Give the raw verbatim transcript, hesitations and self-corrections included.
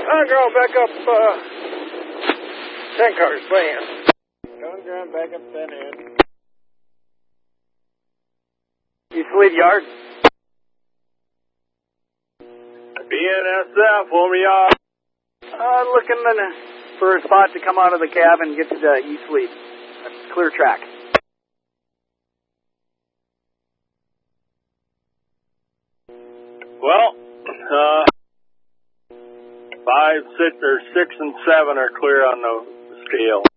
I'll go back up, uh, ten cars, playing. Going ground, back up ten in. East lead yard. B N S F, home yard. Uh, looking for a spot to come out of the cab and get to the east lead. That's clear track. Well, uh, five, six, or six and seven are clear on the scale.